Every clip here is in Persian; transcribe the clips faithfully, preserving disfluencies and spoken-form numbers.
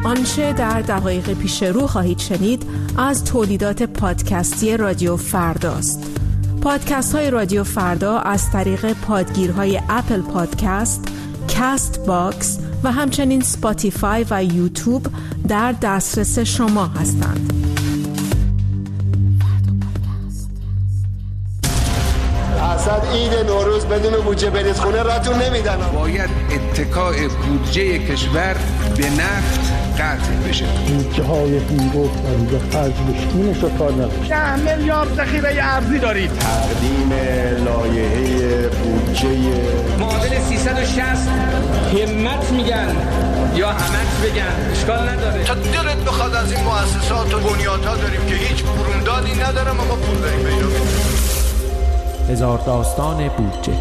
آنچه در دقایق پیش رو خواهید شنید از تولیدات پادکستی رادیو فرداست. پادکست های رادیو فردا از طریق پادگیرهای اپل پادکست، کاست باکس و همچنین سپاتیفای و یوتیوب در دسترس شما هستند. اصلا عید نوروز بدون بودجه برید خونه راتون نمیدن. باید اتکاء بودجه کشور به نفت قطع بشه. بودجه های بی‌روح و خرج بشینش رو کار نداشت. ده میلیارد ذخیره ارزی دارید. تقدیم لایحه بودجه معادل سیصد و شصت همت میگن یا همت بگن اشکال نداره. تا دلت بخواد از این مؤسسات و بنیادها داریم که هیچ بروندادی نداره، ما پول داریم پیدا می‌کنیم. هزار داستان بودجه.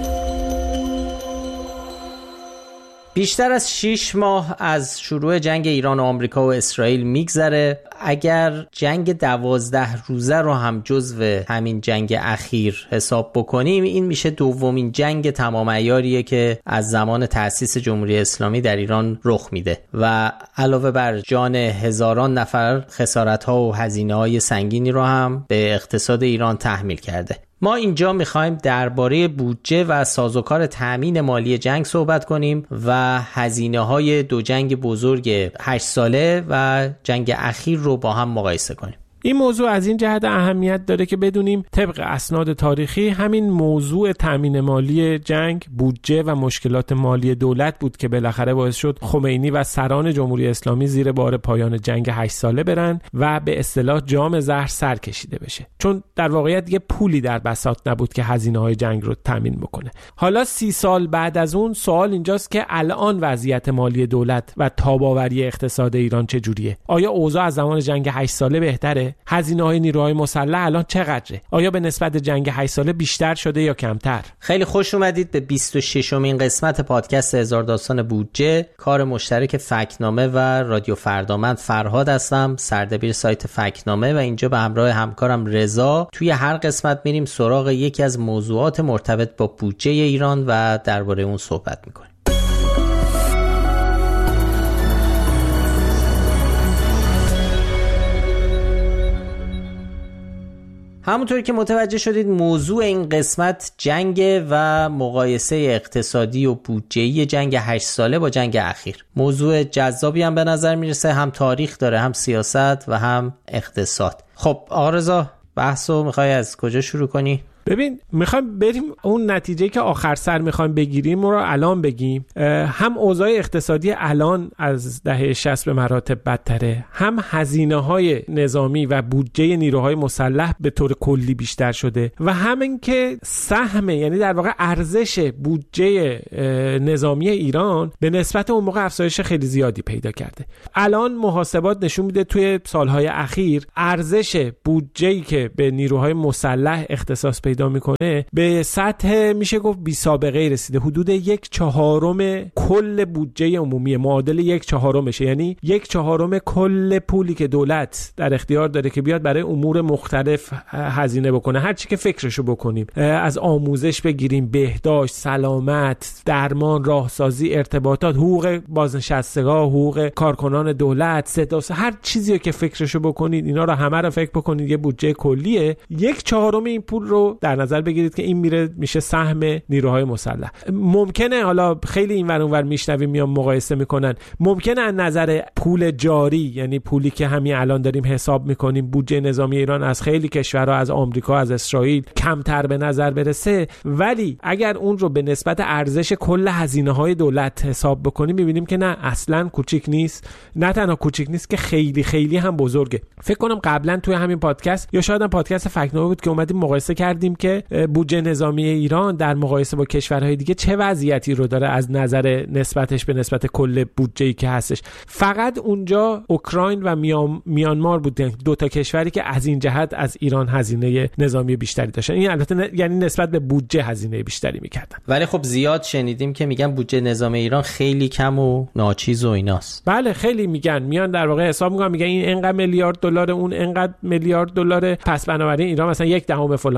بیشتر از شش ماه از شروع جنگ ایران و آمریکا و اسرائیل میگذره. اگر جنگ دوازده روزه رو هم جزو همین جنگ اخیر حساب بکنیم، این میشه دومین جنگ تمام عیاریه که از زمان تأسیس جمهوری اسلامی در ایران رخ میده و علاوه بر جان هزاران نفر خسارت‌ها و هزینه‌های سنگینی رو هم به اقتصاد ایران تحمیل کرده. ما اینجا میخوایم درباره بودجه و سازوکار تأمین مالی جنگ صحبت کنیم و هزینه‌های دو جنگ بزرگ هشت ساله و جنگ اخیر رو با هم مقایسه کنیم. این موضوع از این جهت اهمیت داره که بدونیم طبق اسناد تاریخی همین موضوع تأمین مالی جنگ، بودجه و مشکلات مالی دولت بود که بالاخره باعث شد خمینی و سران جمهوری اسلامی زیر بار پایان جنگ هشت ساله برن و به اصطلاح جام زهر سر کشیده بشه، چون در واقعیت دیگه پولی در بساط نبود که هزینه‌های جنگ رو تامین بکنه. حالا سی سال بعد از اون سوال اینجاست که الان وضعیت مالی دولت و تاب‌آوری اقتصاد ایران چجوریه؟ آیا اوضاع از زمان جنگ هشت ساله بهتره؟ هزینه‌های نیروهای مسلح الان چقدره؟ آیا به نسبت جنگ هشت ساله بیشتر شده یا کمتر؟ خیلی خوش اومدید به بیست و ششمین قسمت پادکست هزار داستان بودجه، کار مشترک فکت‌نامه و رادیو فردا. من فرهاد هستم، سردبیر سایت فکت‌نامه و اینجا به همراه همکارم رضا توی هر قسمت میریم سراغ یکی از موضوعات مرتبط با بودجه ایران و درباره اون صحبت میکنیم. همونطوری که متوجه شدید موضوع این قسمت جنگ و مقایسه اقتصادی و بودجه‌ای جنگ هشت ساله با جنگ اخیر. موضوع جذابی هم به نظر میرسه، هم تاریخ داره، هم سیاست و هم اقتصاد. خب آقا رضا، بحثو میخوای از کجا شروع کنی؟ ببین، میخوایم بریم اون نتیجه که آخر سر میخوایم بگیریم رو الان بگیم. هم اوضاع اقتصادی الان از دهه شصت به مراتب بدتره، هم هزینه های نظامی و بودجه نیروهای مسلح به طور کلی بیشتر شده و همین که سهم، یعنی در واقع ارزش بودجه نظامی ایران به نسبت اون موقع افزایش خیلی زیادی پیدا کرده. الان محاسبات نشون میده توی سالهای اخیر ارزش بودجه‌ای که به نیروهای مسلح اختصاص پیدا میکنه به سطح میشه گفت بی سابقه رسیده، حدود یک چهارم کل بودجه عمومی، معادل یک چهارمشه، یعنی یک چهارم کل پولی که دولت در اختیار داره که بیاد برای امور مختلف هزینه بکنه. هر چی که فکرشو بکنیم، از آموزش بگیریم، بهداشت، سلامت، درمان، راهسازی، ارتباطات، حقوق بازنشستگان، حقوق کارکنان دولت، صدا، هر چیزی که فکرشو بکنید، اینا رو همه رو فکر بکنید یه بودجه کلیه. یک چهارم این پول رو در نظر بگیرید که این میره میشه سهم نیروهای مسلح. ممکنه حالا خیلی این ور اون ور میشنویم میان مقایسه میکنن، ممکنه از نظر پول جاری، یعنی پولی که همین الان داریم حساب میکنیم، بودجه نظامی ایران از خیلی کشورها، از آمریکا، از اسرائیل کمتر به نظر برسه، ولی اگر اون رو به نسبت ارزش کل هزینه‌های دولت حساب بکنیم میبینیم که نه، اصلا کوچیک نیست. نه تنها کوچیک نیست که خیلی خیلی هم بزرگه. فکر کنم قبلا توی همین پادکست یا شاید هم پادکست فکت‌نامه بود که اومدیم مقایسه کردیم که بودجه نظامی ایران در مقایسه با کشورهای دیگه چه وضعیتی رو داره از نظر نسبتش به نسبت کل بودجه‌ای که هستش. فقط اونجا اوکراین و میان... میانمار بودن دو تا کشوری که از این جهت از ایران هزینه نظامی بیشتری داشتن. این البته ن... یعنی نسبت به بودجه هزینه بیشتری میکردن. ولی خب زیاد شنیدیم که میگن بودجه نظامی ایران خیلی کم و ناچیز و ایناست. بله خیلی میگن، میان در واقع حساب میکنن، میگن این انقدر میلیارد دلار، اون انقدر میلیارد دلار، پس بنابراین ایران مثلا یک دهم فلان کشور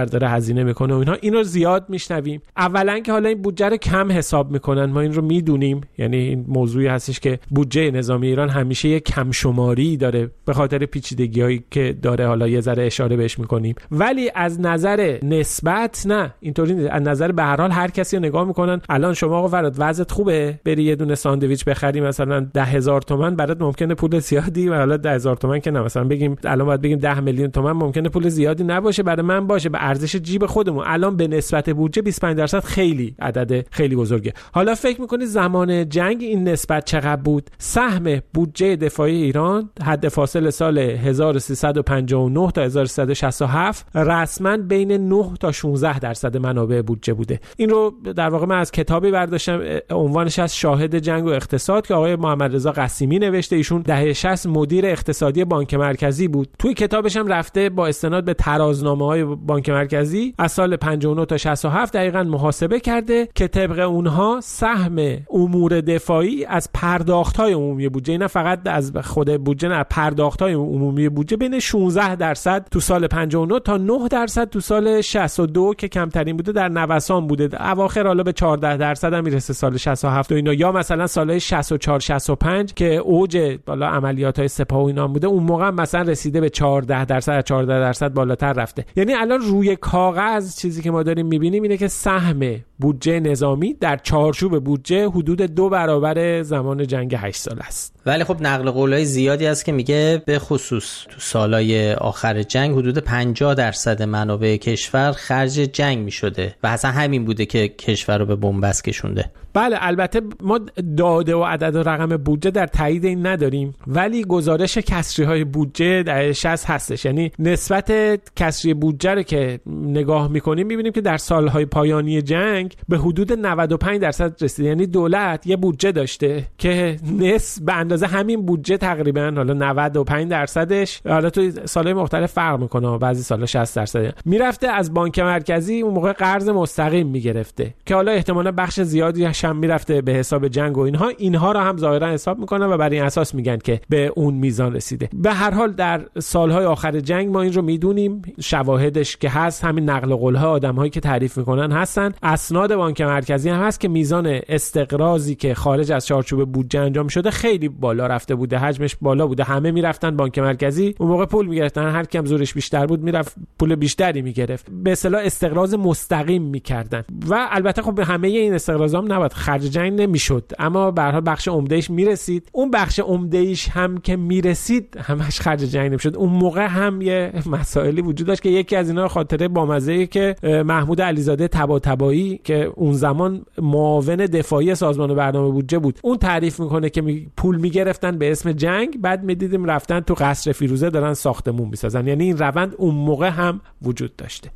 داره هزینه میکنه و اینها، اینو زیاد میشنویم. اولا که حالا این بودجه رو کم حساب میکنن، ما این رو میدونیم، یعنی این موضوعی هستش که بودجه نظامی ایران همیشه یک کم شماری داره به خاطر پیچیدگی‌هایی که داره، حالا یه ذره اشاره بهش میکنیم. ولی از نظر نسبت نه، اینطوری نیست. از نظر به هر حال هر کسی رو نگاه میکنن. الان شما آقا فراد وضعت خوبه، بری یه دونه ساندویچ بخری مثلا ده هزار تومان، برات ممکنه پول زیادی، و حالا ده هزار تومان که نه، مثلا بگیم الان باید بگیم ده میلیون تومان، ممکنه پول زیادی نباشه، برای من باشه به ارزش جیب خودمون. الان به نسبت بودجه بیست و پنج درصد خیلی عدد خیلی بزرگه. حالا فکر میکنید زمان جنگ این نسبت چقدر بود؟ سهم بودجه دفاعی ایران حد فاصل سال هزار و سیصد و پنجاه و نه تا هزار و سیصد و شصت و هفت رسما بین نه تا شانزده درصد منابع بودجه بوده. این رو در واقع من از کتابی برداشتم، عنوانش از شاهد جنگ و اقتصاد که آقای محمد رضا قسیمی نوشته. ایشون دهه شصت مدیر اقتصادی بانک مرکزی بود. توی کتابش هم رفته با استناد به ترازنامه‌های بانک مرکزی از سال پنجاه و نه تا شصت و هفت دقیقاً محاسبه کرده که طبق اونها سهم امور دفاعی از پرداخت‌های عمومی بودجه، نه فقط از خود بودجه، نه پرداخت‌های عمومی بودجه، بین شانزده درصد تو سال پنجاه و نه تا نه درصد تو سال شصت و دو که کمترین بوده در نوسان بوده. اواخر حالا به چهارده درصد هم میرسه سال شصت و هفت و اینا، یا مثلا سال‌های شصت و چهار شصت و پنج که اوج بالا عملیات‌های سپاه و اینا بوده، اون موقع مثلا رسیده به چهارده درصد، چهارده درصد بالاتر رفته. یعنی الان روی کاغذ چیزی که ما داریم می‌بینیم اینه که سهم بودجه نظامی در چارچوب بودجه حدود دو برابر زمان جنگ هشت سال است. ولی خب نقل قولای زیادی هست که میگه به خصوص تو سالهای آخر جنگ حدود پنجاه درصد منابع کشور خرج جنگ میشده و اصلا همین بوده که کشور رو به بنبست کشونده. بله، البته ما داده و عدد و رقم بودجه در تایید این نداریم، ولی گزارش کسری‌های بودجه در شصت هستش. یعنی نسبت کسری بودجه رو که نگاه می‌کنیم می‌بینیم که در سال‌های پایانی جنگ به حدود نود و پنج درصد رسیده. یعنی دولت یه بودجه داشته که نصف به اندازه همین بودجه تقریباً، حالا نود و پنج درصدش، حالا تو سال‌های مختلف فرق می‌کنه، بعضی سال‌ها شصت درصد میرفته از بانک مرکزی، اون موقع قرض مستقیم می‌گرفته که حالا احتمالاً بخش زیادی هم میرفته به حساب جنگ و اینها اینها رو هم ظاهرا حساب میکنن و بر این اساس میگن که به اون میزان رسیده. به هر حال در سالهای آخر جنگ ما این رو میدونیم، شواهدش که هست، همین نقل قول‌ها آدم‌هایی که تعریف میکنن هستن، اسناد بانک مرکزی هم هست که میزان استقراضی که خارج از چارچوب بودجه انجام شده خیلی بالا رفته بوده، حجمش بالا بوده، همه میرفتن بانک مرکزی، اون موقع پول میگرفتن، هر کیم زورش بیشتر بود میرفت پول بیشتری میگرفت، به اصطلاح استقراض مستقیم میکردن. و البته خب همه این استقراضا هم نباید خرج جنگ نمیشد، اما به هر حال بخش عمدهش میرسید. اون بخش عمدهش هم که میرسید همش خرج جنگ نمیشد. اون موقع هم یه مسائلی وجود داشت که یکی از اینا خاطره بامزه‌ای که محمود علیزاده طباطبایی که اون زمان معاون دفاعی سازمان برنامه بودجه بود، اون تعریف میکنه که می پول میگرفتن به اسم جنگ، بعد میدیدیم رفتن تو قصر فیروزه دارن ساختمون میسازن. یعنی این روند اون موقع هم وجود داشته.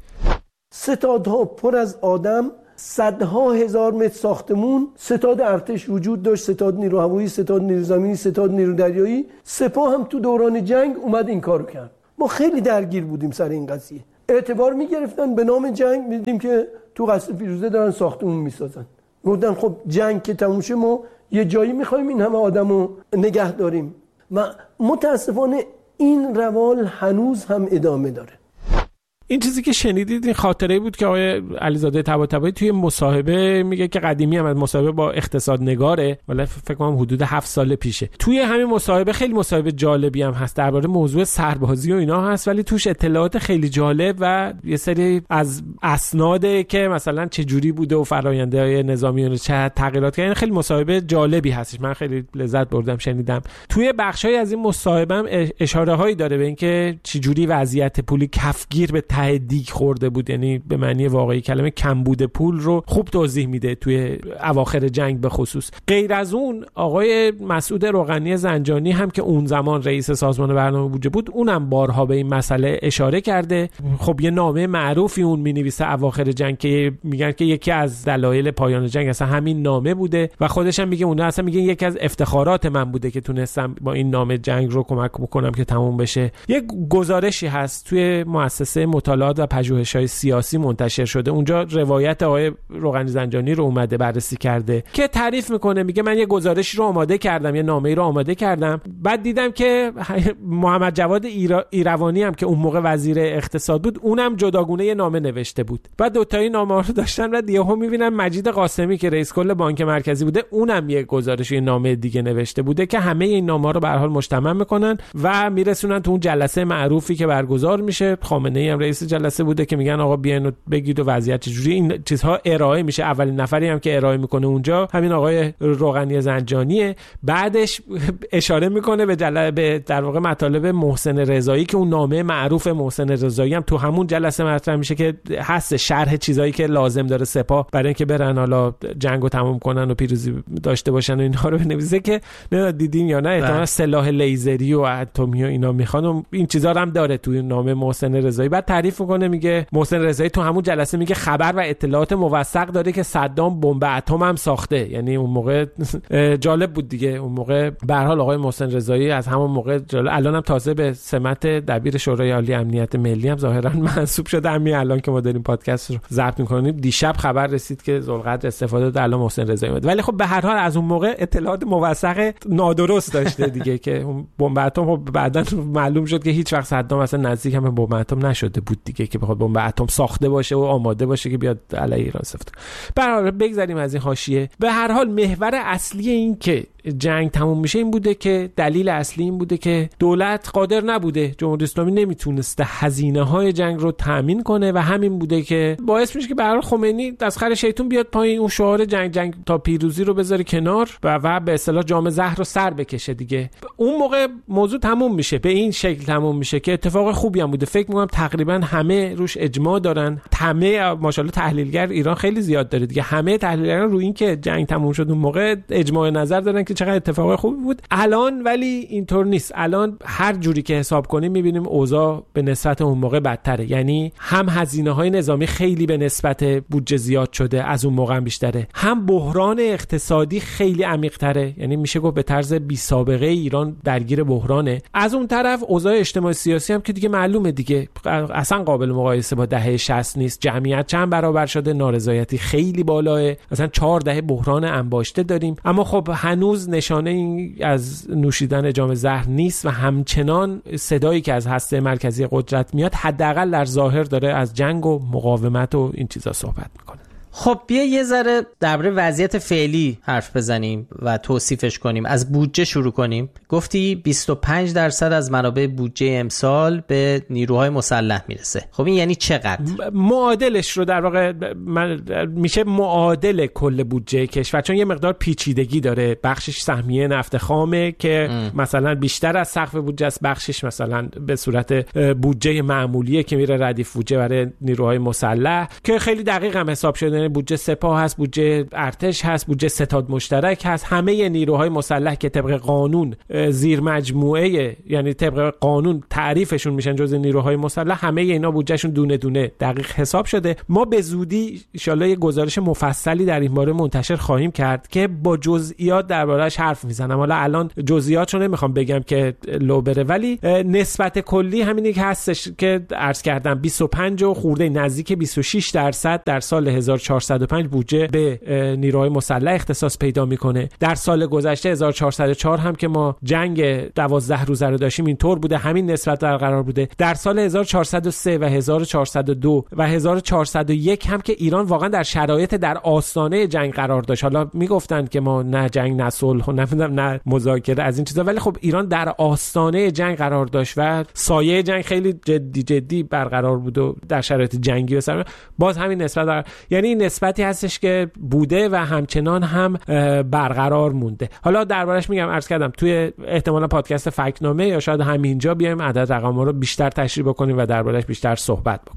ستادها پر از آدم، صدها هزار متر ساختمون، ستاد ارتش وجود داشت، ستاد نیرو هوایی، ستاد نیرو زمینی، ستاد نیرو دریایی. سپاه هم تو دوران جنگ اومد این کارو کرد. ما خیلی درگیر بودیم سر این قضیه. اعتبار میگرفتن به نام جنگ، میدیدیم که تو قصر فیروزه دارن ساختمون میسازن. گفتن خب جنگ که تموم شه ما یه جایی میخوایم این همه آدمو نگه داریم. و متاسفانه این روال هنوز هم ادامه داره. این چیزی که شنیدید این خاطره بود که آقای علیزاده طباطبایی توی مصاحبه میگه که قدیمی هم از مصاحبه با اقتصاد نگاره، ولی فکر کنم حدود هفت سال پیشه. توی همین مصاحبه خیلی مصاحبه جالبی هم هست درباره موضوع سربازی و اینا هست، ولی توش اطلاعات خیلی جالب و یه سری از اسناده که مثلا چه جوری بوده و فرآیندهای نظامیان چه تغییرات کردن، خیلی مصاحبه جالبی هستش. من خیلی لذت بردم شنیدم. توی بخشای از این مصاحبه هم اشاره هایی داره به اینکه چه جوری وضعیت پولی کفگیر به ته دیگ خورده بود، یعنی به معنی واقعی کلمه کمبود پول رو خوب توضیح میده توی اواخر جنگ به خصوص. غیر از اون آقای مسعود روغنی زنجانی هم که اون زمان رئیس سازمان برنامه بودجه بود، اونم بارها به این مسئله اشاره کرده. خب یه نامه معروفی اون مینویسه اواخر جنگ که میگن که یکی از دلایل پایان جنگ اصلا همین نامه بوده و خودش هم میگه اون اصلا میگه یکی از افتخارات من بوده که تونستم با این نامه جنگ رو کمک بکنم که تموم بشه. یه گزارشی هست توی مؤسسه مطالعات و پژوهش‌های سیاسی منتشر شده. اونجا روایت آقای روغنی زنجانی رو اومده بررسی کرده که تعریف میکنه، میگه من یه گزارشی رو آماده کردم، یه نامه‌ای رو آماده کردم، بعد دیدم که محمد جواد ایرا... ایروانی هم که اون موقع وزیر اقتصاد بود، اونم جداگونه یه نامه نوشته بود. بعد دو تایی نامه‌ها رو داشتن و یهو میبینم مجید قاسمی که رئیس کل بانک مرکزی بوده، اونم یه گزارش یه نامه دیگه نوشته بوده که همه این نامه‌ها رو به هر حال مجتمع میکنن و میرسونن تو اون جلسه معروفی که برگزار میشه. خامنه‌ای هم رئیس جلسه بوده که میگن آقا بیاین و بگید و وضعیت چجوری، این چیزها ارائه میشه. اولین نفری هم که ارائه میکنه اونجا همین آقای روغنی زنجانیه. بعدش اشاره میکنه به جل... به در واقع مطالب محسن رضایی که اون نامه معروف محسن رضایی هم تو همون جلسه مطرح میشه که هست شرح چیزایی که لازم داره سپاه برای اینکه برن حالا جنگو تموم کنن و پیروزی داشته باشن و اینها رو بنویسه که نه دیدین یا نه احتمالاً سلاح لیزری و اتمی و اینا میخوان و این چیزا رو هم داره توی نامه محسن رضایی. بعد تعریف میکنه، میگه محسن رضایی تو همون جلسه میگه خبر و اطلاعات موثق داره که صدام بمب اتم هم ساخته. یعنی اون موقع جالب بود دیگه، اون موقع به هر حال آقای محسن رضایی از همون موقع جالب، الان هم تازه به سمت دبیر شورای عالی امنیت ملی هم ظاهرا منصوب شده. همین الان که ما داریم پادکست رو ضبط میکنیم دیشب خبر رسید که ذوالقدر استفاده داده، الان محسن رضایی اومد. ولی خب به هر حال از اون موقع اطلاعات موثق نادرست داشته دیگه که بمب اتم بعداً معلوم شد که هیچ وقت صدام اصلا نزدیک هم بمب اتم نشده بود دیگه که بخواد بمب اتم ساخته باشه و آماده باشه که بیاد علیه ایران استفاده. به هر حال بگذاریم از این حاشیه. به هر حال محور اصلی این که جنگ تموم میشه این بوده که دلیل اصلی این بوده که دولت قادر نبوده، جمهوری اسلامی نمیتونسته هزینه های جنگ رو تامین کنه و همین بوده که باعث میشه که به هر حال خمینی دستخر شیطون بیاد پایین، اون شعار جنگ جنگ تا پیروزی رو بذاره کنار و و به اصطلاح جام زهر رو سر بکشه دیگه. اون موقع موضوع تموم میشه، به این شکل تموم میشه که اتفاق خوبی هم بوده. فکر میکنم تقریبا همه روش اجماع دارن، همه ماشاءالله تحلیلگر ایران خیلی زیاد داره دیگه، همه تحلیلگران رو این که جنگ تموم شد اون موقع اجماع نظر دارن که چقدر اتفاق خوبی بود. الان ولی اینطور نیست. الان هر جوری که حساب کنیم میبینیم اوضاع به نسبت اون موقع بدتره. یعنی هم هزینه‌های نظامی خیلی به نسبت بودجه زیاد شده، از اون موقع هم بیشتره، هم بحران اقتصادی خیلی عمیق‌تره. یعنی میشه گفت به طرز بی سابقه ایران درگیر بحرانه. از اون طرف اوضاع اجتماعی سیاسی هم که دیگه معلومه دیگه، اصلا قابل مقایسه با دهه شصت نیست. جمعیت چند برابر شده، نارضایتی خیلی بالاه، مثلا چهار دهه بحران انباشته داریم. اما خب هنوز نشانه این از نوشیدن جام زهر نیست و همچنان صدایی که از هسته مرکزی قدرت میاد حداقل در ظاهر داره از جنگ و مقاومت و این چیزا صحبت میکنه. خب بیا یه ذره درباره وضعیت فعلی حرف بزنیم و توصیفش کنیم. از بودجه شروع کنیم. گفتی بیست و پنج درصد از منابع بودجه امسال به نیروهای مسلح میرسه. خب این یعنی چقدر؟ معادلش رو در واقع میشه معادل کل بودجه کشور، چون یه مقدار پیچیدگی داره. بخشش سهمیه نفت خامه که ام. مثلا بیشتر از سقف بودجه است، بخشش مثلا به صورت بودجه معمولیه که میره ردیف بودجه برای نیروهای مسلح که خیلی دقیق هم حساب شده. بودجه سپاه هست، بودجه ارتش هست، بودجه ستاد مشترک هست. همه نیروهای مسلح که طبق قانون زیر مجموعه، یعنی طبق قانون تعریفشون میشن جزء نیروهای مسلح، همه اینا بودجهشون دونه دونه دقیق حساب شده. ما به زودی ان شاءالله یه گزارش مفصلی در این باره منتشر خواهیم کرد که با جزئیات درباره‌اش حرف میزنم. حالا الان جزئیاتشو نمیخوام بگم که لو بره، ولی نسبت کلی همینی که هستش که عرض کردم، بیست و پنج و خورده نزدیک بیست و شش درصد در سال هزار و چهارصد و پنج بودجه به نیروهای مسلح اختصاص پیدا میکنه. در سال گذشته هزار و چهارصد و چهار هم که ما جنگ دوازده روزه رو داشتیم اینطور بوده، همین نسبت برقرار بوده. در سال هزار و چهارصد و سه و هزار و چهارصد و دو و هزار و چهارصد و یک هم که ایران واقعا در شرایط در آستانه جنگ قرار داشت. حالا میگفتن که ما نه جنگ نه صلح و نه نه مذاکره از این چیزا، ولی خب ایران در آستانه جنگ قرار داشت و سایه جنگ خیلی جدی جدی برقرار بود و در شرایط جنگی و سر باز همین نسبت در... یعنی نسبتی هستش که بوده و همچنان هم برقرار مونده. حالا دربارش میگم، عرض کردم توی احتمالاً پادکست فکت‌نامه یا شاید همینجا بیایم عدد رقم‌ها رو بیشتر تشریح بکنیم و دربارش بیشتر صحبت بکنیم.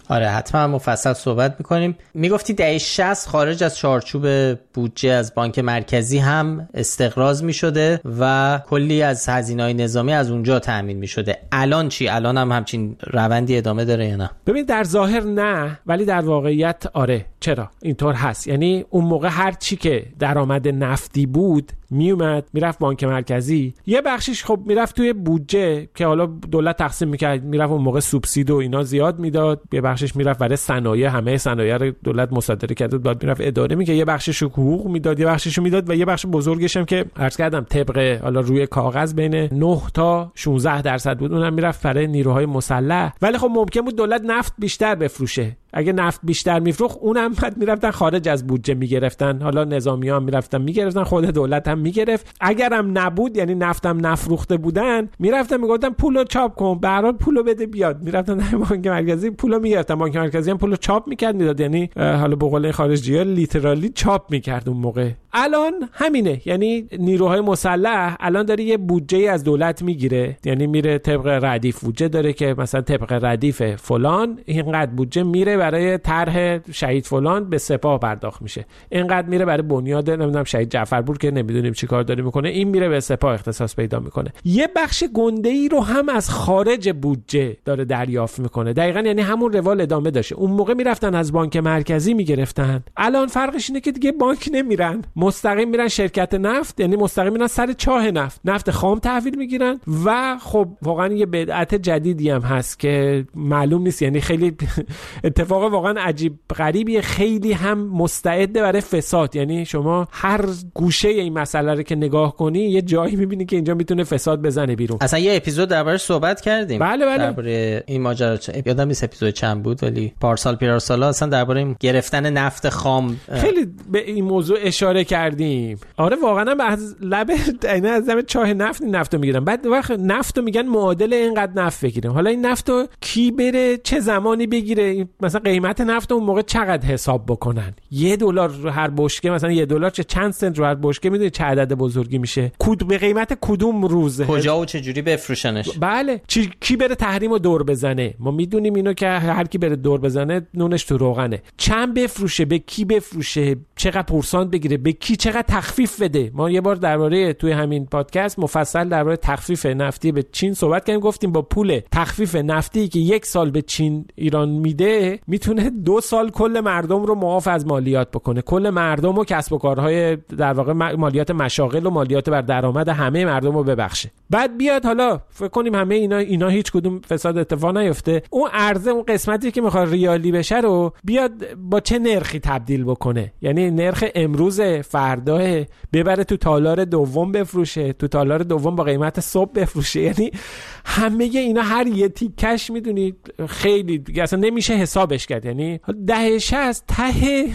آره حتما مفصل صحبت میکنیم. میگفتی دهه شصت خارج از چارچوب بودجه از بانک مرکزی هم استقراض میشده و کلی از هزینه‌های نظامی از اونجا تامین میشده. الان چی؟ الان هم همچین روندی ادامه داره یا نه؟ ببین در ظاهر نه، ولی در واقعیت آره. چرا اینطور هست؟ یعنی اون موقع هر چی که درآمد نفتی بود میومد میرفت بانک مرکزی، یه بخشش خب میرفت توی بودجه که حالا دولت تقسیم میکرد، میرفت اون موقع سوبسید و اینا زیاد میداد، یه بخشش میرفت برای صنایع، همه صنایع رو دولت مصادره کرده بود میرفت اداره میکرد، یه بخشش رو حقوق میداد، یه بخشش رو میداد و یه بخش بزرگش هم که عرض کردم طبق حالا روی کاغذ بین نه تا شانزده درصد بود، اونم میرفت برای نیروهای مسلح. ولی خب ممکن بود دولت نفت بیشتر بفروشه، اگه نفت بیشتر میفروخت اونم بعد میرفتن خارج از بودجه میگرفتن، حالا نظامیان میرفتن میگرفتن، خود دولت هم میگرفت. اگرم نبود یعنی نفتم نفروخته بودن میرفتن میگفتن پولو چاپ کن، به هر حال پولو بده بیاد، میرفتن بانک مرکزی پولو میگرفتن، بانک مرکزی هم پولو چاپ میکرد میداد، یعنی حالا به قول خارجی‌ها لیترالی چاپ میکرد اون موقع. الان همینه، یعنی نیروهای مسلح الان داره یه بودجه از دولت میگیره، یعنی میره طبق ردیف بودجه داره که مثلا طبق ردیف فلان اینقدر بودجه میره برای طرح شهید فلان به سپاه پرداخت میشه، اینقدر میره برای بنیاد نمیدونم شهید جعفرپور که نمیدونیم چیکار داره میکنه، این میره به سپاه اختصاص پیدا میکنه. یه بخش گنده‌ای رو هم از خارج بودجه داره دریافت میکنه. دقیقاً یعنی همون روال ادامه داشته. اون موقع میرفتن از بانک مرکزی میگرفتن، الان فرقش اینه که دیگه بانک نمیرن، مستقیم میرن شرکت نفت، یعنی مستقیم میرن سر چاه نفت، نفت خام تحویل میگیرن. و خب واقعا یه بدعت جدیدی هم هست که معلوم نیست، یعنی خیلی اتفاق واقعا عجیب غریبیه، خیلی هم مستعده برای فساد. یعنی شما هر گوشه این مسئله رو که نگاه کنی یه جایی میبینی که اینجا میتونه فساد بزنه بیرون. اصلا یه اپیزود دربارش صحبت کردیم. بله بله. درباره این ماجرا چ... یادم نیست اپیزود چند بود، ولی پارسال پیرارسالا اصلا درباره گرفتن نفت خام خیلی به این موضوع اشاره کردیم. آره واقعا هم از لب اینا از لب چاه نفت نفتو میگیرن، بعد وقت نفتو میگن معادل اینقدر نفت بگیریم. حالا این نفتو کی بره چه زمانی بگیره؟ مثلا قیمت نفت اون موقع چقدر حساب بکنن؟ یه دلار رو هر بشکه، مثلا یه دلار چه چند سنت رو هر بشکه، میدونی چه عدد بزرگی میشه؟ کد به قیمت کدوم روز کجا و چه جوری بفروشنش؟ بله چی کی بره تحریم رو دور بزنه؟ ما میدونیم اینو که هر کی بره دور بزنه نونش تو روغنه. چند بفروشه، به کی بفروشه، چقدر پورسانت بگیره، به کی چقدر تخفیف بده. ما یه بار درباره توی همین پادکست مفصل درباره تخفیف نفتی به چین صحبت کردیم، گفتیم با پول تخفیف نفتی که یک سال به چین ایران میده میتونه دو سال کل مردم رو معاف از مالیات بکنه، کل مردم و کسب و کارهای در واقع مالیات مشاغل و مالیات بر درآمد همه مردم رو ببخشه. بعد بیاد حالا فکر کنیم همه اینا اینا هیچ کدوم فساد اتفاق نیفته، اون عرضه اون قسمتی که میخواد ریالی بشه رو بیاد با چه نرخی تبدیل بکنه، یعنی نرخ امروز فردا ببره تو تالار دوم بفروشه، تو تالار دوم با قیمت صبح بفروشه. یعنی همه اینا هر یه تیکش میدونید خیلی دیگه اصلا نمیشه حسابش کرد. یعنی ده شصت ته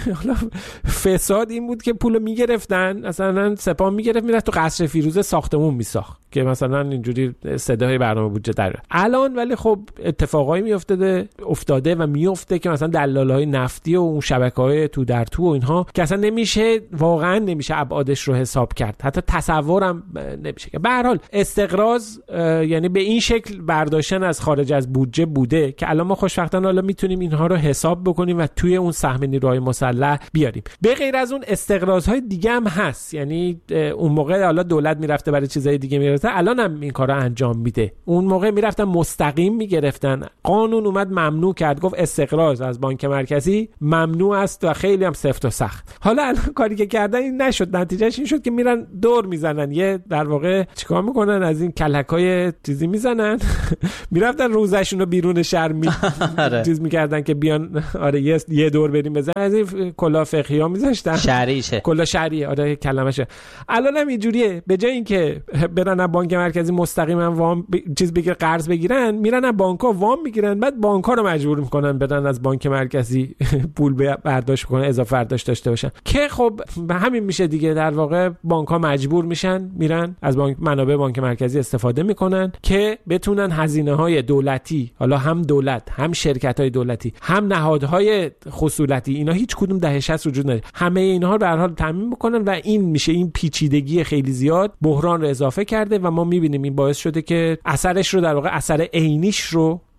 فساد این بود که پولو میگرفتن، مثلا سپاه میگرفت میرفت تو قصر فیروزه ساختمون میساخت که مثلا اینجوری صدای برنامه بودجه داره. الان ولی خب اتفاقایی میافتاده افتاده و میفته که مثلا دلالای نفتی و اون شبکه‌های تو در تو و اینها که اصلا نمیشه، واقعا نمیشه ابعادش رو حساب کرد، حتی تصورم نمیشه. به هر حال استقراض یعنی به این شکل برداشتن از خارج از بودجه بوده که الان ما خوشبختانه حالا میتونیم اینها رو حساب بکنیم و توی اون سهم نیروهای مسلح بیاریم. به غیر از اون استقراض‌های دیگه هم هست، یعنی اون موقع حالا دولت میرفته برای چیزای دیگه میرفته، الان هم این کارا انجام میده. اون موقع میرفتن مستقیم میگرفتن، قانون اومد ممنوع کرد، گفت استقراض از بانک مرکزی ممنوع است و خیلی هم سفت و سخت. حالا الان کاری که کردن این نشد، نتیجهش این شد که میرن دور میزنن، یه در واقع چیکار میکنن، از این کلکای چیزی میزنن میرفتن روزشون رو بیرون شهر می چیز میکردن که بیان آره یه یه دور بریم بزنن، از این کلا فقهی ها میذاشتن شهریشه کلا شهری آره کلمشه. الان هم اینجوریه، به جای اینکه برن بانک مرکزی مستقیما وام ب... چیز بگیر قرض بگیرن، میرن بانک‌ها وام میگیرن، بعد بانک‌ها رو مجبور میکنن بدن از بانک مرکزی پول برداشت کنن، اضافه برداشت داشته باشن، که خب به همین میشه دیگه. در واقع بانک‌ها مجبور میشن میرن از بانک منابع بانک مرکزی استفاده میکنن که بتونن هزینه‌های دولتی، حالا هم دولت هم شرکت‌های دولتی هم نهادهای خصولتی، اینا هیچ کدوم دهه شصت وجود نداره، همه اینها رو به هر حال تامین میکنن و این میشه این پیچیدگی خیلی زیاد بحران رو اضافه کرده و ما میبینیم این باعث شده که اثرش رو در واقع اثر عینیش رو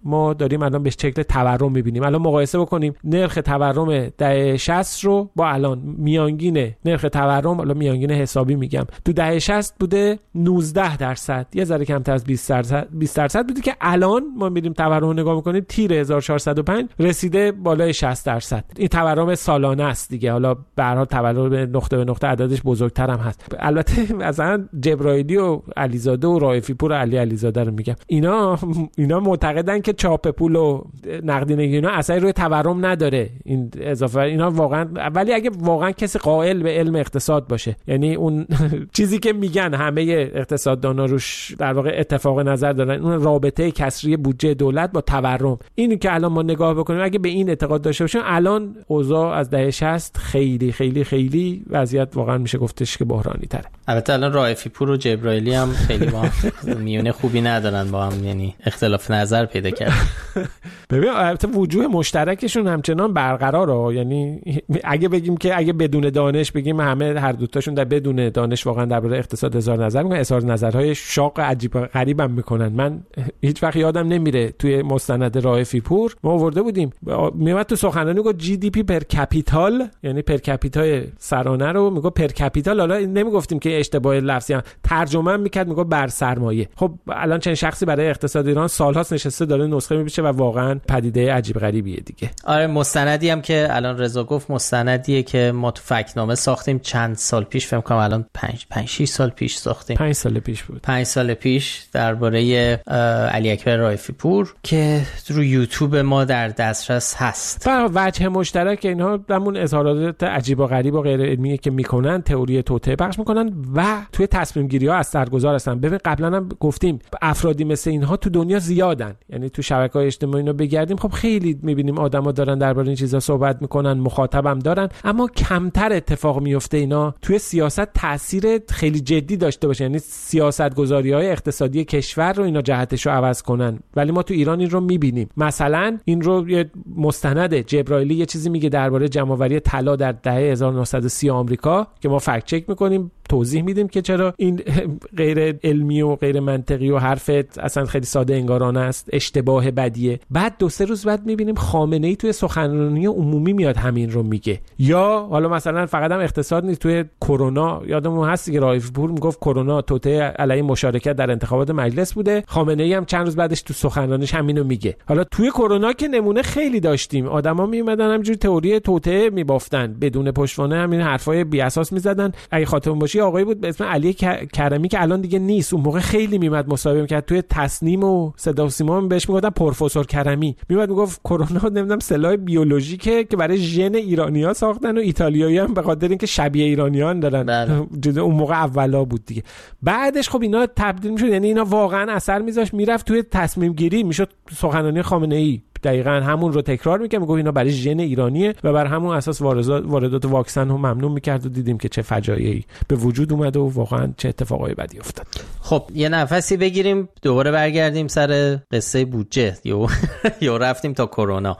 ما داریم الان به شکل تورم میبینیم. الان مقایسه بکنیم نرخ تورم دهه شصت رو با الان. میانگین نرخ تورم، الان میانگین حسابی میگم، تو دهه شصت بوده نوزده درصد، یه ذره کمتر از بیست درصد بیست درصد بوده که الان ما میریم تورم رو نگاه میکنیم تیر هزار و چهارصد و پنج رسیده بالای شصت درصد. این تورم سالانه است دیگه. حالا به هر حال تورم به نقطه به نقطه عددش بزرگتر هم هست. البته مثلا جبرائیلی و علیزاده و رائفی پور و علی علیزاده رو میگم، اینا اینا معتقدن که چاپ پول و نقدینگی اینا اثری روی تورم نداره این اضافه. اینا واقعا، ولی اگه واقعا کسی قائل به علم اقتصاد باشه، یعنی اون چیزی که میگن همه اقتصاددانا روش در واقع اتفاق نظر دارن، اون رابطه کسری بودجه دولت با تورم، اینی که الان ما نگاه بکنیم اگه به این اعتقاد داشته باشیم، الان اوضاع از دهه شصت خیلی خیلی خیلی وضعیت واقعا میشه گفتش که بحرانی تره. البته الان رائفی پور و جبرائیلی هم خیلی با میونه خوبی ندارن با هم، یعنی اختلاف نظر پیدا کردن. ببین البته وجوه مشترکشون همچنان برقراره، یعنی اگه بگیم که اگه بدون دانش بگیم همه هر دو تاشون در بدون دانش واقعا درباره اقتصاد اظهار نظر میکنن، اظهار نظرهای شاق عجیب غریب هم میکنن. من هیچ وقت یادم نمیره توی مستند رائفی پور ما آورده بودیم، میومد تو سخنرانی گفت جی دی پی پر کپیتال، یعنی پر کپیتال سرانه رو میگه پر کپیتال. حالا نمیگفتیم که اشتباه لفظی هم ترجمه میکرد میگه بر سرمایه. خب الان چند شخصی برای اقتصاد ایران سالهاست نشسته داره نسخه میپیچه و واقعا پدیده عجیب غریبیه دیگه. آره مستندی هم که الان رضا گفت مستندیه که ما تو فکت‌نامه ساختیم چند سال پیش، فکر کنم الان پنج پنج شش سال پیش ساختیم. پنج سال پیش بود. پنج سال پیش درباره علی اکبر رائفی پور که رو یوتیوب ما در دسترس هست. و وجه مشترک اینها همون اظهارات عجیب و غریب و غیر علمیه که میکنن، تئوری توطئه پخش میکنن و توی تصمیم گیری ها اثرگذار هستن. ببین قبلا هم گفتیم افرادی مثل اینها تو دنیا زیادن، یعنی تو شبکه‌های اجتماعی اینو بگردیم خب خیلی میبینیم آدما دارن درباره این چیزا صحبت میکنن، مخاطبم دارن، اما کمتر اتفاق میفته اینا توی سیاست تاثیر خیلی جدی داشته باشه، یعنی سیاستگذاری‌های اقتصادی کشور رو اینا جهتش رو عوض کنن. ولی ما تو ایران این رو میبینیم. مثلا این رو یه مستند جبرائیلی یه چیزی میگه درباره جمع‌آوری طلا در دهه هزار و نهصد و سی آمریکا که ما فکت چک میکنیم، توضیح میدیم که چرا این غیر علمی و غیر منطقی و حرفت اصلا خیلی ساده انگارانه است، اشتباه بدیه. بعد دو سه روز بعد میبینیم خامنه‌ای توی سخنرانی عمومی میاد همین رو میگه. یا حالا مثلا فقط هم اقتصاد نیست، توی کرونا یادمون هست که رائفی پور میگفت کرونا توطئه علیه مشارکت در انتخابات مجلس بوده، خامنه‌ای هم چند روز بعدش تو سخنرانیش همینو میگه. حالا توی کرونا که نمونه خیلی داشتیم، آدما میومدن همینجوری تئوری توطئه میبافتن، بدون پشتوانه همین حرفای بی اساس میزدن. اگه خاطرتون باشه آقایی بود به اسم علی کرمی که الان دیگه نیست، اون موقع خیلی میمد مصاحبه میکرد توی تصنیم و صدا و سیما بهش میگفتن پروفسور کرمی، میمد میگفت کرونا نمیدونم سلاح بیولوژیکه که برای ژن ایرانی‌ها ساختن و ایتالیایی هم به خاطر اینکه شبیه ایرانیان دارن. جدا اون موقع اولا بود دیگه. بعدش خب اینا تبدیل میشد، یعنی اینا واقعا اثر میذاشت، میرفت توی تصمیم گیری، میشد سخنرانی خامنه‌ای دقیقاً همون رو تکرار میکنه، میگه اینا برای ژن ایرانیه و بر همون اساس واردات واردات واکسن رو ممنوع میکرد و دیدیم که چه فجایعی به وجود اومد و واقعاً چه اتفاقای بدی افتاد. خب یه نفسی بگیریم دوباره برگردیم سر قصه بودجه یا یا رفتیم تا کرونا.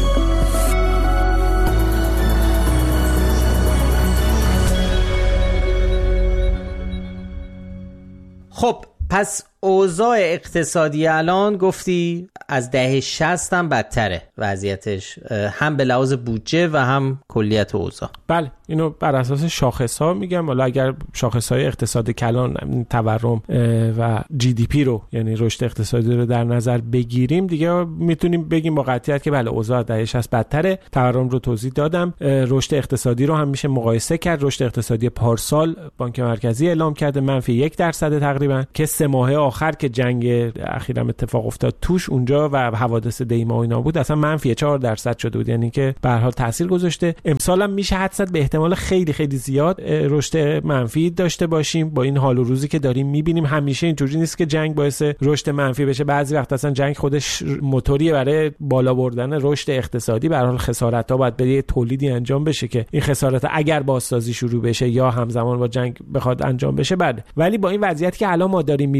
خب پس اوضاع اقتصادی الان گفتی از دهه شصت هم بدتره وضعیتش، هم به لحاظ بودجه و هم کلیت اوضاع. بله اینو بر اساس شاخص ها میگم. حالا اگر شاخص های اقتصاد کلان تورم و جی دی پی رو یعنی رشد اقتصادی رو در نظر بگیریم دیگه میتونیم بگیم با قطعیت که بله اوضاع دهه شصت بدتره. تورم رو توضیح دادم، رشد اقتصادی رو هم میشه مقایسه کرد. رشد اقتصادی پارسال بانک مرکزی اعلام کرده منفی یک درصد تقریبا، که سه ماهه آخر که جنگ اخیرا اتفاق افتاد توش اونجا و حوادث دیما و اینا بود اصلا منفی چهار درصد شده بود، یعنی که به هر حال تاثیر گذاشته. امسال هم میشه حدس زد به احتمال خیلی خیلی زیاد رشد منفی داشته باشیم. با این حال و روزی که داریم میبینیم همیشه اینجوری نیست که جنگ باعث رشد منفی بشه، بعضی وقت اصلا جنگ خودش موتوریه برای بالا بردن رشد اقتصادی. به هر حال خسارت‌ها باید به تولیدی انجام بشه که این خسارت اگر بازسازی شروع بشه یا همزمان با جنگ بخواد انجام بشه بعد. ولی با این وضعیتی که الان ما داریم میبینیم شب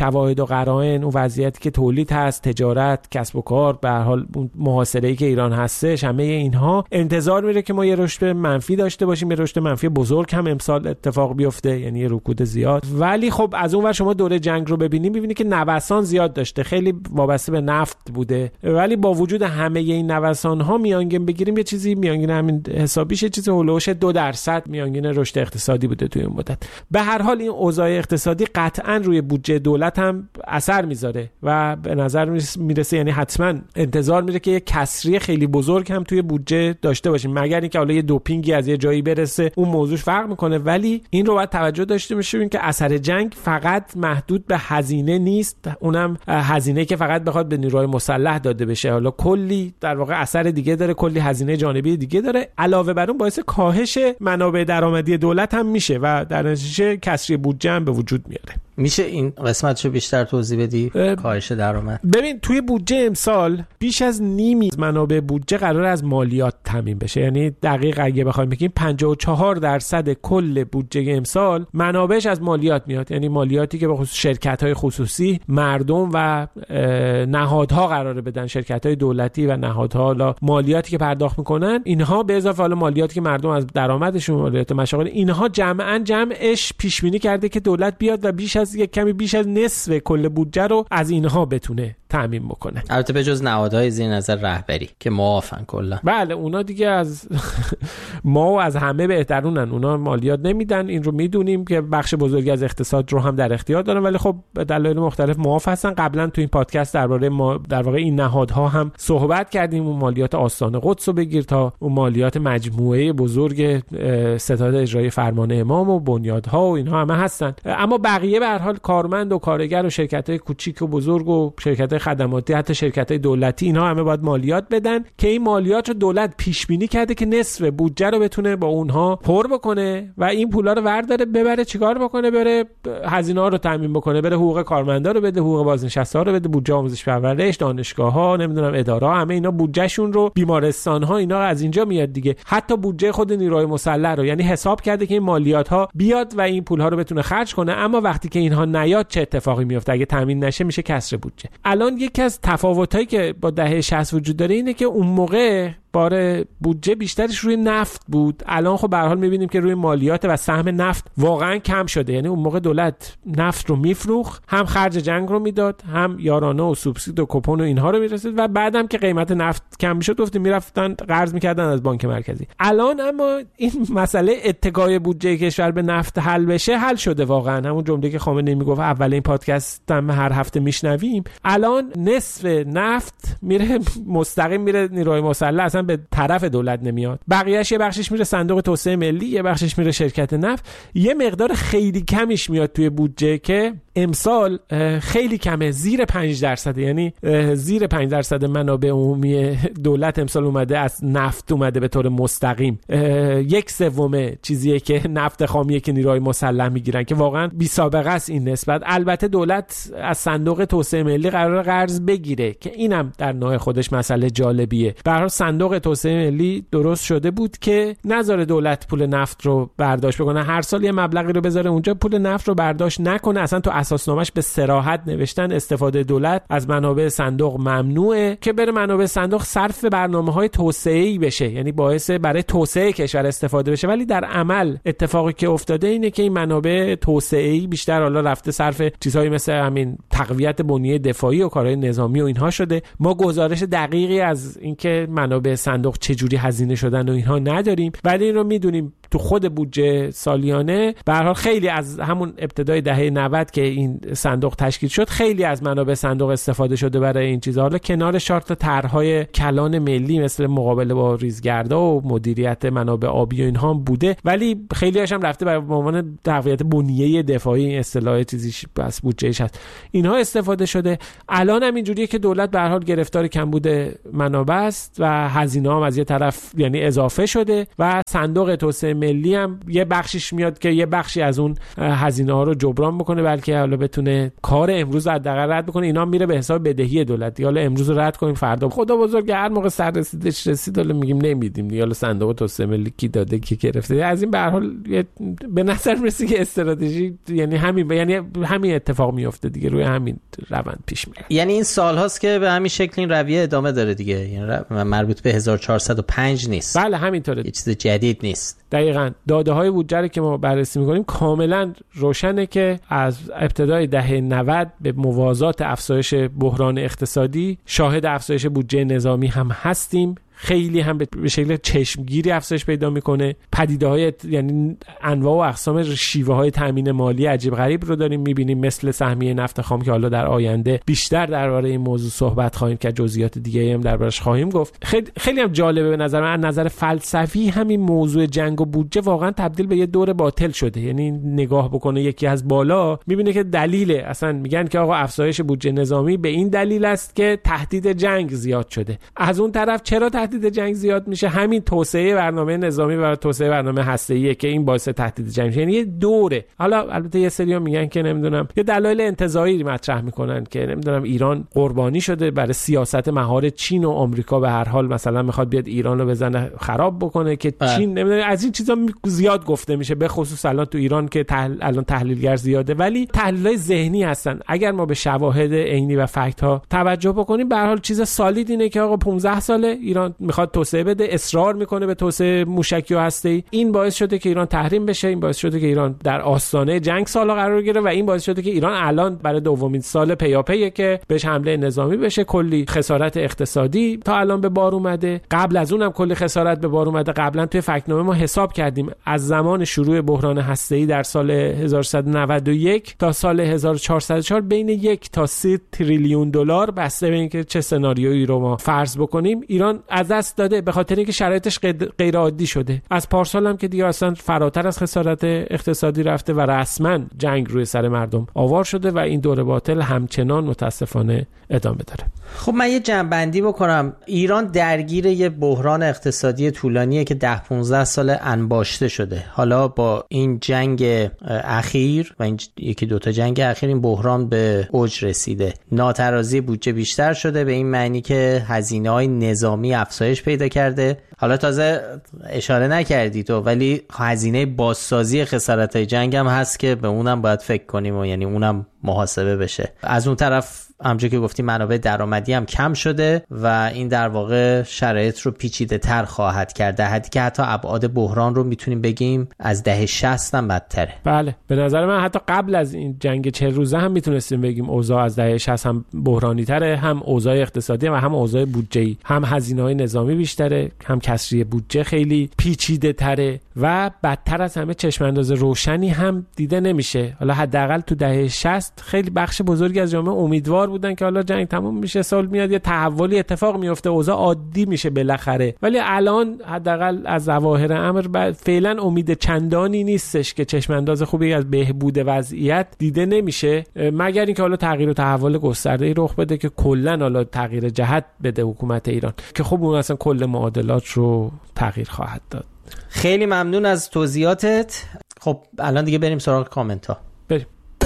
شواهد و قرائن، اون وضعیتی که تولید هست، تجارت، کسب و کار، به هر حال اون محاصره‌ای که ایران هستش، همه اینها انتظار میره که ما یه رشد منفی داشته باشیم، یه رشد منفی بزرگ هم امسال اتفاق بیفته، یعنی یه رکود زیاد. ولی خب از اون ور شما دوره جنگ رو ببینید، می‌بینید که نوسان زیاد داشته، خیلی وابسته به نفت بوده، ولی با وجود همه این نوسان‌ها میانگین بگیریم یه چیزی میانگین همین حسابیش چه چیزی هولوش دو درصد میانگین رشد اقتصادی بوده توی این مدت. به هر حال این اوضاع اقتصادی قطعاً روی بودجه دولت هم اثر میذاره و به نظر میرسه یعنی حتما انتظار میره که یه کسری خیلی بزرگ هم توی بودجه داشته باشیم، مگر اینکه حالا یه دوپینگی از یه جایی برسه، اون موضوعش فرق میکنه. ولی این رو باید توجه داشته باشیم که اثر جنگ فقط محدود به هزینه نیست، اونم هزینه‌ای که فقط بخواد به نیروهای مسلح داده بشه، حالا کلی در واقع اثر دیگه داره، کلی هزینه جانبی دیگه داره. علاوه بر اون باعث کاهش منابع درآمدی دولت هم میشه و در نتیجه کسری بودجه هم به وجود میاره. میشه این قسمتشو بیشتر توضیح بدی؟ کاهش درآمد. ببین توی بودجه امسال بیش از نیمی منابع بودجه قرار از مالیات تامین بشه، یعنی دقیق اگه بخوایم بگیم پنجاه و چهار درصد کل بودجه امسال منابعش از مالیات میاد، یعنی مالیاتی که به خصوص شرکت‌های خصوصی، مردم و نهادها قراره بدن، شرکت‌های دولتی و نهادها، حالا مالیاتی که پرداخت میکنن اینها به اضافه حالا مالیاتی که مردم از درآمدشون، مالیات مشاغل، اینها جمعاً جمعش پیش بینی کرده که دولت بیاد و بیش از یک کمی بیش از نصف کل بودجه رو از اینها بتونه تامین بکنه. البته به جز نهادهای زیر نظر رهبری که معافن کلا. بله اونا دیگه از ما و از همه بهترونن، اونا مالیات نمیدن، این رو میدونیم که بخش بزرگی از اقتصاد رو هم در اختیار دارن، ولی خب به دلایل مختلف معاف هستن. قبلا تو این پادکست درباره ما در واقع این نهادها هم صحبت کردیم، اون مالیات آستان قدس رو بگیر تا اون مالیات مجموعه بزرگ ستاد اجرایی فرمان امام و بنیادها و اینها همه هستن. اما بقیه به هر حال کارمند و کارگر و شرکت‌های کوچیک و بزرگ و شرکت‌های خدماتی، حتی شرکت‌های دولتی، اینها همه باید مالیات بدن که این مالیات رو دولت پیش بینی کرده که نصف بودجه رو بتونه با اونها پر بکنه و این پولا رو ورداره ببره چیکار بکنه، بره هزینه‌ها رو تامین بکنه، بره حقوق کارمندا رو بده، حقوق بازنشسته‌ها رو بده، بودجه آموزش پرورش، دانشگاه‌ها، نمیدونم اداره‌ها، همه اینا بودجهشون رو، بیمارستان‌ها، اینا از اینجا میاد دیگه. حتی بودجه خود نیروهای مسلح رو، یعنی حساب کرده که این مالیات‌ها بیاد و این پول‌ها رو بتونه خرج کنه. اما وقتی که اینها نیاد چه اتفاقی میفته؟ اگه تامین نشه میشه کسر بودجه. الان یکی از تفاوتایی که با دهه شصت وجود داره اینه که اون موقع بار بودجه بیشترش روی نفت بود، الان خب به هر حال می‌بینیم که روی مالیات و سهم نفت واقعا کم شده. یعنی اون موقع دولت نفت رو میفروخت، هم خرج جنگ رو میداد، هم یارانه و سوبسید و کوپن و اینها رو میرسید و بعدم که قیمت نفت کم میشد گفتیم میرفتن قرض میکردن از بانک مرکزی. الان اما این مسئله اتکای بودجه کشور به نفت حل بشه، حل شده واقعا. همون جمله که خامنه‌ای میگفت اول این پادکست هم هر هفته میشنویم، الان نصف نفت میره مستقیم میره نیروهای مسلح، به طرف دولت نمیاد، بقیه‌اش یه بخشش میره صندوق توسعه ملی، یه بخشش میره شرکت نفت، یه مقدار خیلی کمیش میاد توی بودجه که امسال خیلی کمه، زیر پنج درصد، یعنی زیر پنج درصد منابع عمومی دولت امسال اومده از نفت اومده به طور مستقیم. یک سوم چیزیه که نفت خامیه که نیروهای مسلح میگیرن که واقعا بی سابقه است این نسبت. البته دولت از صندوق توسعه ملی قرار قرض بگیره که اینم در نوع خودش مسئله جالبیه. به هر حال صندوق توسعه ملی درست شده بود که نذاره دولت پول نفت رو برداشت بکنه، هر سال یه مبلغی رو بذاره اونجا، پول نفت رو برداشت نکنه. اصلا تو اساسنامه‌اش به صراحت نوشتن استفاده دولت از منابع صندوق ممنوعه، که بره منابع صندوق صرف برنامه‌های توسعه‌ای بشه، یعنی باعث برای توسعه کشور استفاده بشه. ولی در عمل اتفاقی که افتاده اینه که این منابع توسعه‌ای بیشتر حالا رفته صرف چیزهایی مثل همین تقویت بنیه دفاعی و کارهای نظامی و اینها شده. ما گزارش دقیقی از اینکه منابع صندوق چجوری هزینه شدن و اینها نداریم، ولی این رو میدونیم تو خود بودجه سالیانه به هر حال خیلی از همون ابتدای دهه نود که این صندوق تشکیل شد، خیلی از منابع صندوق استفاده شده برای این چیزا. حالا کنار شارت طرح‌های کلان ملی مثل مقابله با ریزگردها و مدیریت منابع آبی و اینها هم بوده، ولی خیلی هاش هم رفته برای به عنوان تقویت بنیه دفاعی، اصطلاح چیزیش بس بودجهش هست، اینها استفاده شده. الان هم اینجوریه که دولت به هر حال گرفتار کمبود منابع است و هزینه‌ها از یه طرف یعنی اضافه شده و صندوق توسعه ملی هم یه بخشیش میاد که یه بخشی از اون هزینه ها رو جبران بکنه، بلکه حالا بتونه کار امروز رو حداقل رد بکنه. اینا میره به حساب بدهی دولت. حالا امروز رو رد کنیم، فردا خدا بزرگ هر موقع سر رسیدش رسید حالا میگیم نمیدیم. حالا صندوق توسعه ملی کی داده کی گرفته. از این به هر حال به نظر میرسه که استراتژی یعنی همین یعنی همین اتفاق میفته دیگه، روی همین روند پیش میره. یعنی این سال هاست که به همین شکل این رویه ادامه داره دیگه، یعنی مربوط به هزار و چهارصد و پنج نیست. بله همینطوره، یه چیز جدید نیست. دقیقاً داده های بودجه که ما بررسی میکنیم کاملا روشنه که از ابتدای دهه نود به موازات افزایش بحران اقتصادی شاهد افزایش بودجه نظامی هم هستیم. خیلی هم به شکل چشمگیری افزایش پیدا میکنه. پدیده‌های یعنی انواع و اقسام شیوه‌های تامین مالی عجیب غریب رو داریم میبینیم، مثل سهمیه نفت خام که حالا در آینده بیشتر درباره این موضوع صحبت خواهیم که جزئیات دیگه هم دربارش خواهیم گفت. خیلی خیلی هم جالبه به نظر من، از نظر فلسفی همین موضوع جنگ و بودجه واقعا تبدیل به یه دور باطل شده. یعنی نگاه بکنه یکی از بالا میبینه که دلیل اصلا میگن که آقا افزایش بودجه نظامی به این دلیل است که تهدید جنگ زیاد شده. از اون طرف چرا تهدید جنگ زیاد میشه؟ همین توسعه برنامه نظامی و توسعه برنامه هسته‌ایه که این باعث تهدید جنگ میشه. یعنی یه دوره. حالا البته یه سری‌ها میگن که نمیدونم یه دلایل انتزاعی مطرح میکنن که نمیدونم ایران قربانی شده برای سیاست مهار چین و آمریکا، به هر حال مثلا میخواد بیاد ایران رو بزنه خراب بکنه که چین نمیدونم از این چیزا زیاد گفته میشه، به خصوص الان تو ایران که تحل... الان تحلیلگر زیاده، ولی تحلیلای ذهنی هستن. اگر ما به شواهد عینی و فکت ها توجه بکنیم به هر حال چیز سالید اینه که آقا پانزده ساله ایران میخواد توسعه بده، اصرار میکنه به توسعه موشکی و هسته‌ای. این باعث شده که ایران تحریم بشه، این باعث شده که ایران در آستانه جنگ سالا قرار گیره و این باعث شده که ایران الان برای دومین سال پیاپیه که بهش حمله نظامی بشه. کلی خسارت اقتصادی تا الان به بار اومده، قبل از اونم کلی خسارت به بار اومده. قبلا توی فکت‌نامه ما حساب کردیم از زمان شروع بحران هسته‌ای در سال هزار و سیصد و نود و یک تا سال هزار و چهارصد و چهار بین یک تا سه تریلیون دلار، بسته به اینکه چه سناریویی رو ما فرض بکنیم، ایران از دست داده به خاطر اینکه شرایطش غیر عادی شده. از پارسال هم که دیگه اصلا فراتر از خسارت اقتصادی رفته و رسما جنگ روی سر مردم آوار شده و این دور باطل همچنان متاسفانه ادامه داره. خب من یه جنبندی بکنم. ایران درگیر یه بحران اقتصادی طولانیه که ده پانزده سال انباشته شده. حالا با این جنگ اخیر و این یکی دوتا جنگ اخیر این بحران به اوج رسیده. ناترازی بودجه بیشتر شده به این معنی که هزینه‌های نظامی افزایش پیدا کرده. حالا تازه اشاره نکردی تو، ولی هزینه بازسازی خسارت‌های جنگ هم هست که به اونم باید فکر کنیم و یعنی اونم محاسبه بشه. از اون طرف همونجوری که گفتی منابع درآمدی هم کم شده و این در واقع شرایط رو پیچیده تر خواهد کرد، در حدی که حتی ابعاد بحران رو میتونیم بگیم از دهه شصت هم بدتره. بله به نظر من حتی قبل از این جنگ چهل روزه هم میتونستیم بگیم اوضاع از دهه شصت هم بحرانی تره، هم اوضاع اقتصادی و هم اوضاع بودجه‌ای، هم هزینه‌های نظامی بیشتره، هم کسری بودجه خیلی پیچیده تره و بدتر از همه چشم انداز روشنی هم دیده نمیشه. حالا حداقل تو دهه شصت خیلی بخش بزرگی از جامعه امیدوار بودن که حالا جنگ تموم میشه، سال میاد یه تحولی اتفاق میفته، اوضاع عادی میشه بالاخره. ولی الان حداقل از ظواهر امر فعلا امید چندانی نیستش که چشم انداز خوبی از بهبود وضعیت دیده نمیشه، مگر اینکه حالا تغییر و تحول گسترده‌ای رخ بده که کلا حالا تغییر جهت بده حکومت ایران، که خب اون اصلا کل معادلات رو تغییر خواهد داد. خیلی ممنون از توضیحاتت. خب الان دیگه بریم سراغ کامنت ها. بریم.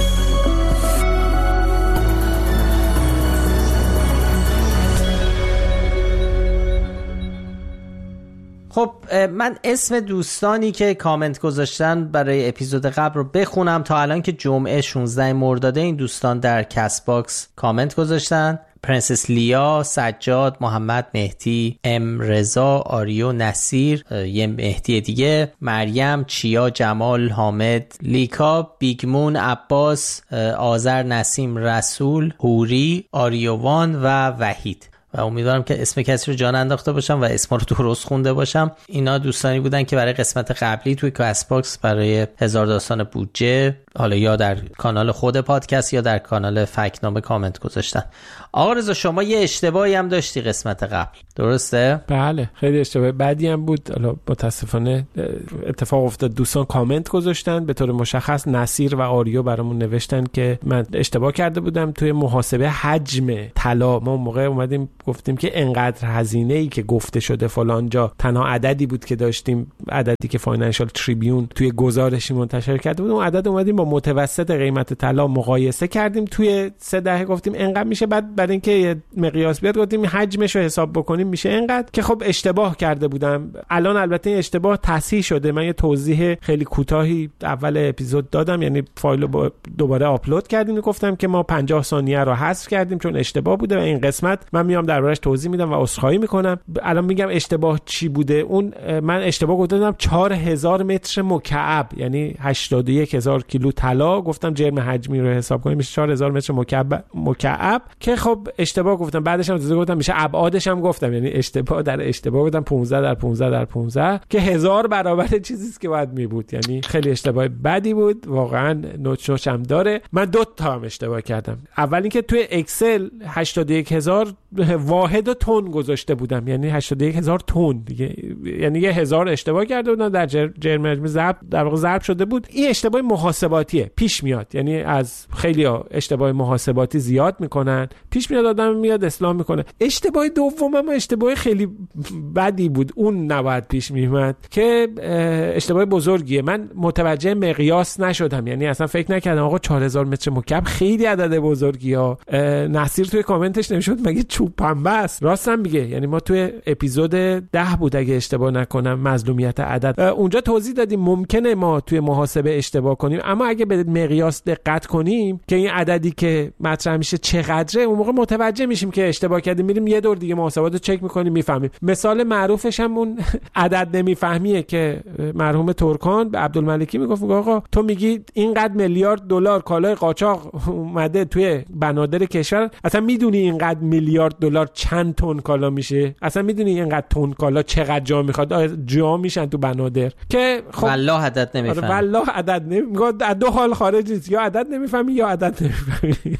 خب من اسم دوستانی که کامنت گذاشتن برای اپیزود قبل رو بخونم. تا الان که جمعه شانزده مرداد این دوستان در کست باکس کامنت گذاشتن: پرنسس لیا، سجاد، محمد مهدی، ام رضا، آریو، نصیر، یه مهدی دیگه، مریم، چیا، جمال، حامد، لیکا، بیگمون، عباس، آذر، نسیم، رسول، هوری، آریووان و وحید. و امیدوارم که اسم کسی رو جان انداخته باشم و اسم رو درست خونده باشم. اینا دوستانی بودن که برای قسمت قبلی توی کست باکس برای هزار داستان بودجه، حالا یا در کانال خود پادکست یا در کانال فکت‌نامه کامنت گذاشتن. آقا رضا شما یه اشتباهی هم داشتی قسمت قبل، درسته؟ بله خیلی اشتباه بعدی هم بود. حالا متاسفانه اتفاق افتاد دوستان کامنت گذاشتن، به طور مشخص نصیر و آریو برامون نوشتن که من اشتباه کرده بودم توی محاسبه حجم طلا. ما موقع اومدیم گفتیم که انقدر هزینه‌ای که گفته شده فلان جا تنها عددی بود که داشتیم، عددی که فاینانشال تریبیون توی گزارشی منتشر کرده بود، اون عدد اومدیم با متوسط قیمت طلا مقایسه کردیم توی سه دهه، گفتیم انقدر میشه. بعد برای اینکه یه مقیاس بیاد گفتیم حجمش رو حساب بکنیم میشه انقدر، که خب اشتباه کرده بودم. الان البته این اشتباه تصحیح شده. من یه توضیح خیلی کوتاهی اول اپیزود دادم، یعنی فایل رو دوباره آپلود کردیم، گفتم که ما پنجاه ثانیه رو حذف کردیم چون اشتباه بوده و این قسمت من میام دربارش توضیح میدم و عذرخواهی میکنم. الان میگم اشتباه چی بوده. اون من اشتباه گفتم چهار هزار متر مکعب، یعنی هشتاد و یک هزار کیلو طلا، گفتم جرم حجمی رو حساب کنیم میشه چهار هزار متر مکعب مکعب که خب اشتباه گفتم. بعدش هم تازه گفتم میشه ابعادش هم گفتم، یعنی اشتباه در اشتباه گفتم پانزده در پانزده در پانزده که هزار برابر چیزی است که باید می بود. یعنی خیلی اشتباه بدی بود واقعا، نوچ نوچ هم داره. من دو تا هم اشتباه کردم. اول اینکه توی اکسل هشتاد و یک هزار واحد تن گذاشته بودم، یعنی هشتاد و یک هزار تن دیگه، یعنی یه هزار اشتباه کرده بودم در جرم حجمی ضرب در واقع ضرب شده بود. این اشتباه محاسباتیه، پیش میاد، یعنی از خیلی‌ها اشتباه محاسباتی زیاد میکنن، پیش میاد آدم میاد اصلاح میکنه. اشتباه دوم هم اشتباه خیلی بدی بود، اون نباید پیش میومد که اشتباه بزرگیه. من متوجه مقیاس نشدم، یعنی اصلا فکر نکردم آقا چهار هزار متر مکعب خیلی عدد بزرگیه. نصیر توی کامنتش نمیشد مگه چوب پنبه است؟ راستم میگه، یعنی ما توی اپیزود ده بود اگه اشتباه نکنم، مظلومیت عدد، اونجا توضیح دادیم ممکنه ما توی محاسبه اشتباه کنیم، اما اگه به مقیاس دقت کنیم که این عددی که مطرح میشه چقدره، اون موقع متوجه میشیم که اشتباه کردیم، میریم یه دور دیگه محاسبات رو چک میکنیم میفهمیم. مثال معروفش هم اون عدد نمیفهمیه که مرحوم ترکان به عبدالملکی میگفت آقا تو میگی اینقدر میلیارد دلار کالای قاچاق اومده توی بنادر کشور، اصلا میدونی اینقدر میلیارد دلار چند تن کالا میشه؟ اصلا میدونی اینقدر تن کالا چقدر جا میخواد؟ جا میشن تو بنادر که خب والله عدد نمیفهمی. والله عدد نمیگه، دو حال خارج نیست، یا عدد نمیفهمی یا عدد نمیفهمی.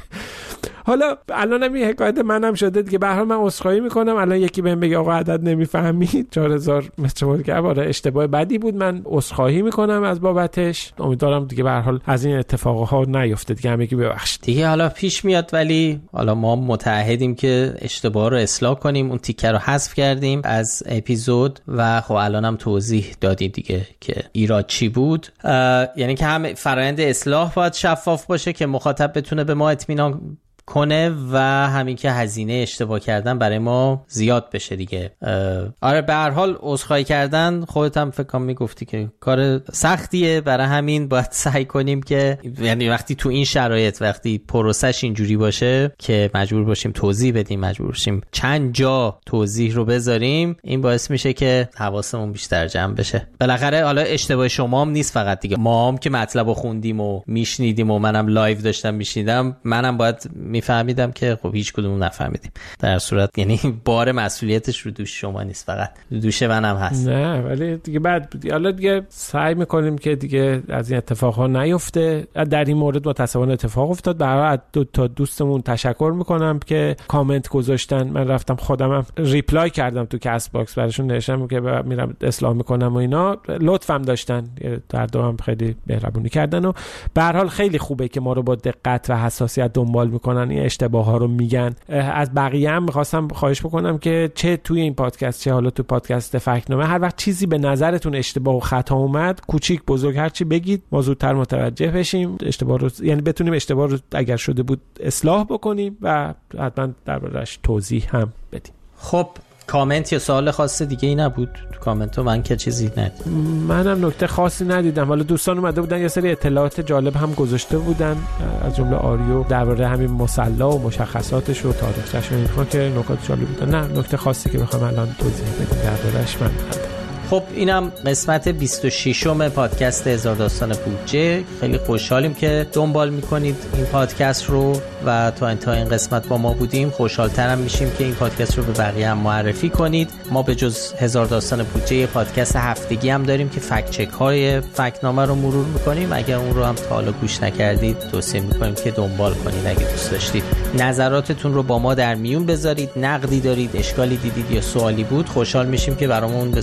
حالا الان هم این حکایت منم شده که به هر حال من عذرخواهی میکنم. الان یکی بهم بگه آقا عدد نمیفهمی چهار هزار متر مکعب، آره اشتباه بدی بود، من عذرخواهی میکنم از بابتش. امیدوارم دیگه به هر حال از این اتفاقها نیفته دیگه، همگی ببخشید دیگه. حالا پیش میاد، ولی حالا ما متعهدیم که اشتباه رو اصلاح کنیم. اون تیکه رو حذف کردیم از اپیزود و خب الانم توضیح دادیم دیگه که ایراد چی بود. یعنی که هم فرآیند اصلاح باید شفاف باشه که مخاطب بتونه به ما اطمینان کنه و همین که هزینه اشتباه کردن برای ما زیاد بشه دیگه. آره به هر حال عذرخواهی کردن، خودت هم فکر کنم میگفتی که کار سختیه، برای همین باید سعی کنیم که یعنی وقتی تو این شرایط، وقتی پروسش اینجوری باشه که مجبور باشیم توضیح بدیم، مجبور باشیم چند جا توضیح رو بذاریم، این باعث میشه که حواسمون بیشتر جمع بشه. بالاخره حالا اشتباه شما هم نیست فقط دیگه، ما هم که مطلب رو خوندیم و میشنیدیم و منم لایو داشتم میشنیدم، منم باید میفهمیدم که خب هیچ کدوم نفهمیدیم. در صورت یعنی بار مسئولیتش رو دوش شما نیست، فقط رو دوش منم هست. نه ولی دیگه بعد حالا دیگه سعی میکنیم که دیگه از این اتفاقها نیفته. در این مورد متأسفانه اتفاق افتاد. برای دو تا دوستمون تشکر میکنم که کامنت گذاشتن. من رفتم خودمم ریپلای کردم تو کست باکس براشون، نوشتم که میرم اصلاح میکنم و اینا، لطفم داشتن، در دوام خیلی مهربونی کردن و به هر حال خیلی خوبه که ما رو با دقت و حساسیت دنبال میکنن، این اشتباه ها رو میگن. از بقیه هم میخواستم خواهش بکنم که چه توی این پادکست چه حالا تو پادکست فکت‌نامه، هر وقت چیزی به نظرتون اشتباه و خطا اومد، کوچیک بزرگ هر چی بگید، ما زودتر متوجه بشیم اشتباه رو، یعنی بتونیم اشتباه رو اگر شده بود اصلاح بکنیم و حتما دربارش توضیح هم بدیم. خب کامنت یا سوال خاص دیگه ای نبود تو کامنت ها؟ من که چیزی ندیدم. منم نکته خاصی ندیدم. حالا دوستان اومده بودن یه سری اطلاعات جالب هم گذاشته بودن، از جمله آریو درباره همین مصلا و مشخصاتش و تاریخش و اینها که نکات جالب بودن. نه نکته خاصی که بخوام الان توضیح بدم دربارش من ندارم. خب اینم قسمت بیست و ششم پادکست هزار داستان بودجه. خیلی خوشحالیم که دنبال میکنید این پادکست رو و تا انتهای این قسمت با ما بودیم. خوشحالترم میشیم که این پادکست رو به بقیه هم معرفی کنید. ما به جز هزار داستان بودجه پادکست هفتگی هم داریم که فکت چک های فکت‌نامه رو مرور میکنیم. اگر اون رو هم تا حالا گوش نکردید توصیه میکنیم که دنبال کنید اگه دوست داشتید. نظراتتون رو با ما در میون بذارید. نقدی دارید، اشکالی دیدید یا سوالی بود، خوشحال میشیم که برامون به صورت کامنت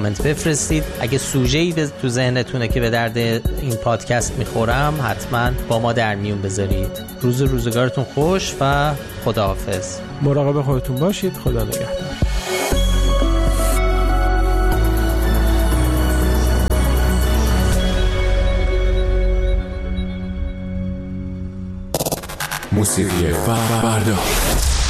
کامنت بفرستید. اگه سوژه‌ای تو ذهنتونه که به درد این پادکست میخورم حتما با ما در میون بذارید. روز روزگارتون خوش و خداحافظ. مراقب خودتون باشید. خدا نگهدار. موسیقی فردا.